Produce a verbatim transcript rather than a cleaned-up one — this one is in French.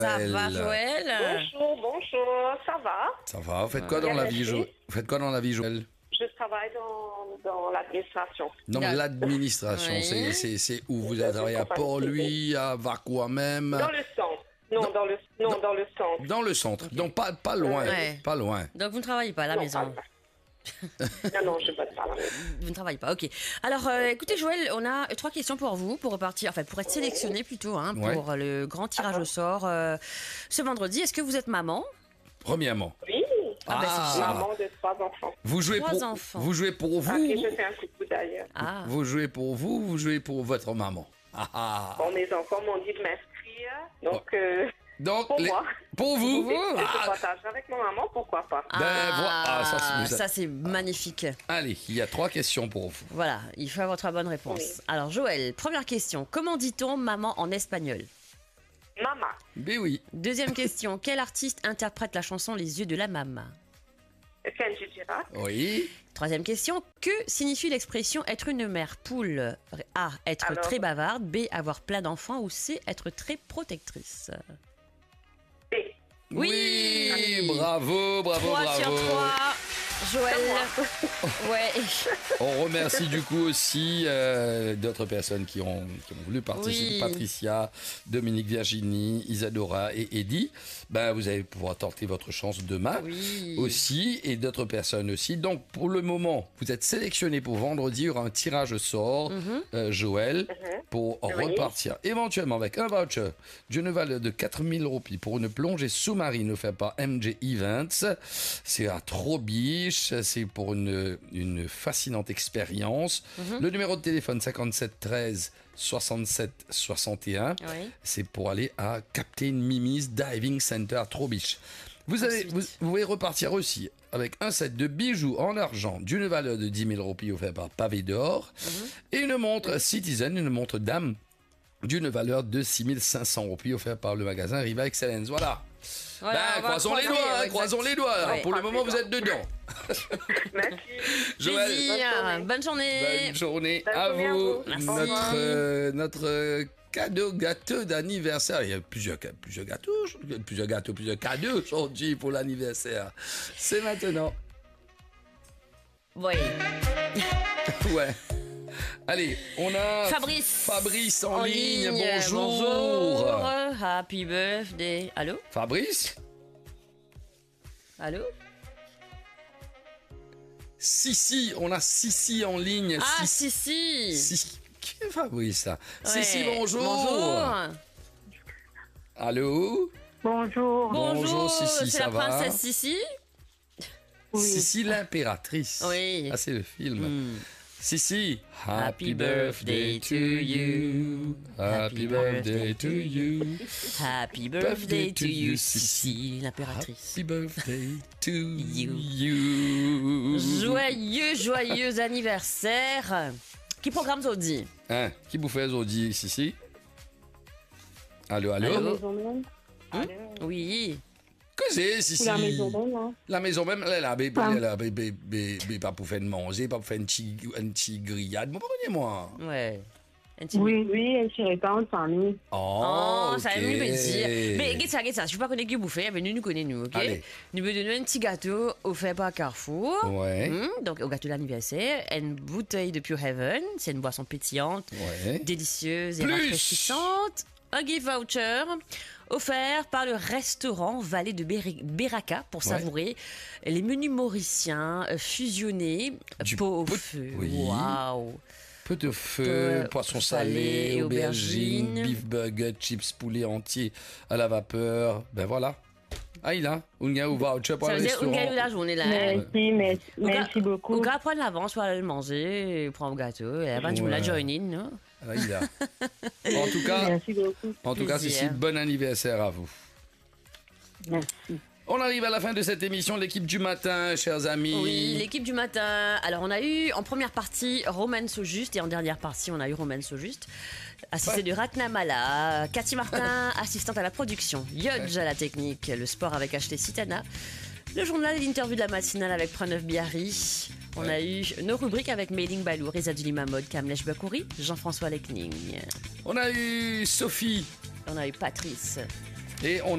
Ça va, Joël? Bonjour, bonjour, ça va? Ça va, vous faites quoi dans la vie, Joël? Vous faites quoi dans la vie, Joël? Je travaille dans, dans l'administration. Dans l'administration, Oui. c'est, c'est, c'est où vous avez travaillé à Port-Louis, à Varcois même? Dans le centre. Non, dans, le, non, dans le centre. Dans le centre, donc pas, pas loin, Ouais. pas loin. Donc vous ne travaillez pas à la Non, maison? pas- non, non, je ne bosse pas là. Vous ne travaillez pas, ok. Alors, euh, écoutez, Joël, on a trois questions pour vous, pour repartir, enfin, pour être sélectionné plutôt, hein, Ouais. pour le grand tirage au sort euh, ce vendredi. Est-ce que vous êtes maman? Premièrement, Oui, Ah, ben, c'est Ah. maman de trois enfants. vous jouez Trois pour, enfants. vous jouez pour À vous, qui je fais un coucou d'ailleurs. Ah, vous jouez pour vous, vous jouez pour votre maman. Ah, ah. Bon, mes enfants m'ont dit de m'inscrire, donc euh, Donc, pour les- moi. pour vous, Et je Ah, partage avec ma maman, pourquoi pas. Ben, voilà. Ah, ça, c'est- ça c'est magnifique. allez, il y a trois questions pour vous. Voilà, il faut avoir votre bonne réponse. Oui. Alors, Joël, première question. Comment dit-on maman en espagnol? Maman, Ben oui, Deuxième question. Quel artiste interprète la chanson Les yeux de la maman? Kenji Girac, oui. Troisième question. Que signifie l'expression être une mère poule? A. Être Alors très bavarde. B. Avoir plein d'enfants. Ou C. Être très protectrice. B. Oui. Oui, bravo, bravo, trois bravo. sur trois. Joël. Ouais. On remercie du coup aussi euh, d'autres personnes qui ont, qui ont voulu participer. Oui. Patricia, Dominique, Virginie, Isadora et Eddie. Ben, vous allez pouvoir tenter votre chance demain Oui. aussi et d'autres personnes aussi. Donc pour le moment, vous êtes sélectionné pour vendredi. Il y aura un tirage au sort, Mhm. euh, Joël, Mhm. pour Oui. repartir éventuellement avec un voucher d'une valeur de quatre mille roupies pour une plongée sous-marine offerte par M J Events. C'est à Trobiche. C'est pour une, une fascinante expérience. Le numéro de téléphone cinquante-sept treize soixante-sept soixante et un. Oui. C'est pour aller à Captain Mimi's Diving Center à Trobiche. Vous, avez, Ensuite. vous, vous pouvez repartir aussi avec un set de bijoux en argent d'une valeur de dix mille roupies offert par Pavé d'Or et une montre Citizen, une montre dame d'une valeur de six mille cinq cents roupies offert par le magasin Riva Excellence. Voilà. Voilà, Ben, on va croisons les croiser, doigts, hein, exact. croisons les doigts. Alors, Ouais. pour le moment, vous êtes dedans. Merci. Joël, Plaisir. Bonne journée. bonne journée Bonne à journée à vous. vous. Merci. Notre, euh, notre euh, cadeau gâteau d'anniversaire. Il y a plusieurs, ca- plusieurs gâteaux, je- plusieurs gâteaux, plusieurs cadeaux aujourd'hui pour l'anniversaire. C'est maintenant. Oui. Ouais. Allez, on a Fabrice. Fabrice en, ligne. Bonjour. Bonjour. Happy birthday. Allô? Fabrice? Allô? Sissi, on a Sissi en ligne. Ah, Sissi. si, si. Sissi. Qui est Fabrice, ça? Ouais. Sissi, bonjour. Bonjour. Allô? Bonjour. Bonjour, Sissi, c'est ça la va? princesse Sissi? Sissi l'impératrice. Oui. Ah, c'est le film. Hmm. Sissi. Happy birthday to you. Happy birthday to you. Happy birthday to you, Sissi, l'impératrice. Happy birthday to You. you. Joyeux, joyeux anniversaire. Qui programme aujourd'hui? Hein, qui vous fait aujourd'hui, Sissi? Allô, allô? Allô? maison même. Oui. Que c'est, Sissi? La maison même, hein. La maison même, elle est là, bébé, Ah. elle est là, bébé, bébé, bébé, pas pour faire de manger, pas pour faire une petite une petite grillade. Vous comprenez-moi? Ouais. Un petit- Oui, oui, elle serait pas en famille. Oh, ça ok. a mis plaisir. Mais regarde ça, regarde ça. Je ne suis pas connaître qui bouffer, mais nous nous connaissons, nous, ok? Allez. Nous me donnons un petit gâteau offert par Carrefour. Ouais. Hmm, donc, au gâteau d'anniversaire, une bouteille de Pure Heaven. C'est une boisson pétillante, Ouais. délicieuse et Plus. rafraîchissante. Un gift voucher offert par le restaurant Vallée de Béri- Beraka pour Ouais. savourer les menus mauriciens euh, fusionnés. Du Pot au pot- feu. oui. Waouh! Peu de feu, Peu- poisson salé, salé, aubergine, aubergine. beef burger, chips poulet entier à la vapeur. Ben voilà. Ah, il a. On a un voucher pour Ça le veut dire une restaurant. gagne la journée là. hein? Merci, merci, Au gars- merci beaucoup. Au gars, prendre l'avance pour aller le manger, prendre le gâteau, et après, tu me la Ouais. join in, non? Ah, il a. En tout cas, Merci beaucoup. en tout cas, Plaisir. Cécile, bon anniversaire à vous. Merci. On arrive à la fin de cette émission, l'équipe du matin, chers amis. Oui, l'équipe du matin. Alors, on a eu en première partie Romaine Saujuste et en dernière partie, on a eu Romaine Saujuste, assistée Ouais. de Ratna Cathy Martin, assistante à la production, Yodge à la technique, le sport avec Ashley Sitana, le journal et l'interview de la matinale avec Pranav Biari. On a eu nos rubriques avec Mailing Balou, Reza Mahmoud, Kamlesh Bakouri, Jean-François Lecning. On a eu Sophie On a eu Patrice. et on